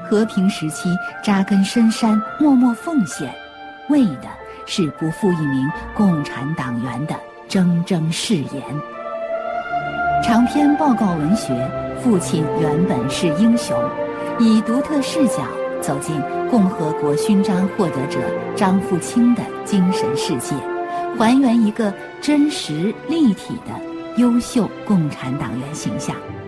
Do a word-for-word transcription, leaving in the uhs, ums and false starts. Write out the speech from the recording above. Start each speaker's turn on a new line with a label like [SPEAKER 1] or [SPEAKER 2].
[SPEAKER 1] 和平时期扎根深山，默默奉献，为的是不负一名共产党员的铮铮誓言。长篇报告文学《父亲原本是英雄》，以独特视角走进共和国勋章获得者张富清的精神世界，还原一个真实立体的优秀共产党员形象。